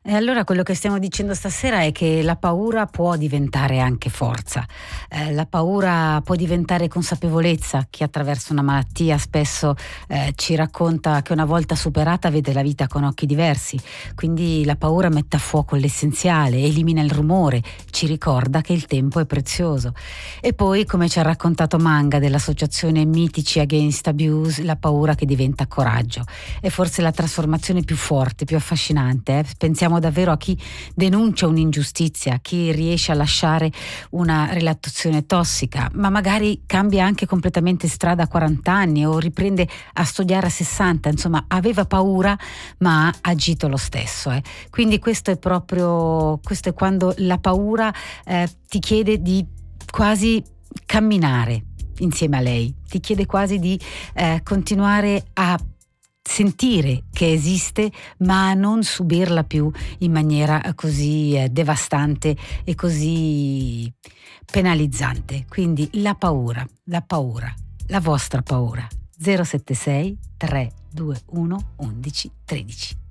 E allora quello che stiamo dicendo stasera è che la paura può diventare anche forza, la paura può diventare consapevolezza. Chi attraverso una malattia spesso ci racconta che una volta superata vede la vita con occhi diversi, quindi la paura mette a fuoco l'essenziale, elimina il rumore, ci ricorda che il tempo è prezioso. E poi, come ci ha raccontato Manga dell'associazione Mitici Against Abuse, la paura che diventa coraggio. È forse la trasformazione più forte, più affascinante. Pensiamo davvero a chi denuncia un'ingiustizia, a chi riesce a lasciare una relazione tossica, ma magari cambia anche completamente strada a 40 anni o riprende a studiare a 60, insomma aveva paura ma ha agito lo stesso. Quindi questo è quando la paura ti chiede di quasi camminare insieme a lei, ti chiede quasi di continuare a sentire che esiste ma a non subirla più in maniera così devastante e così penalizzante. Quindi la paura, la vostra paura. 076 321 11 13.